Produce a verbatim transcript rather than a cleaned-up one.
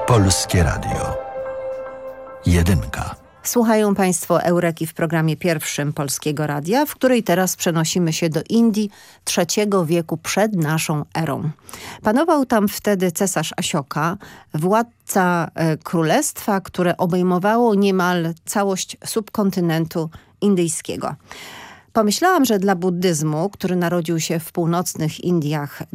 Polskie Radio. Jedynka. Słuchają Państwo Eureki w programie pierwszym Polskiego Radia, w której teraz przenosimy się do Indii trzeciego wieku przed naszą erą. Panował tam wtedy cesarz Asioka, władca e, królestwa, które obejmowało niemal całość subkontynentu indyjskiego. Pomyślałam, że dla buddyzmu, który narodził się w północnych Indiach